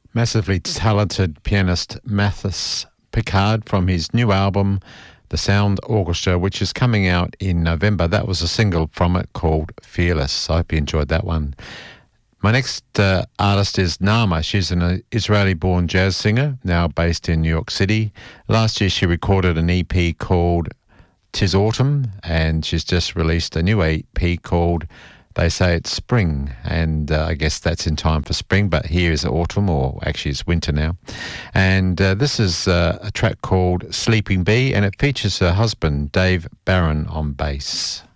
massively talented pianist Mathis Picard from his new album, The Sound Orchestra, which is coming out in November. That was a single from it called Fearless. I hope you enjoyed that one. My next artist is Naama. She's an Israeli-born jazz singer, now based in New York City. Last year she recorded an EP called Tis Autumn, and she's just released a new EP called They Say It's Spring, and I guess that's in time for spring, but here is autumn, or actually it's winter now. And this is a track called Sleeping Bee, and it features her husband, Dave Barron, on bass.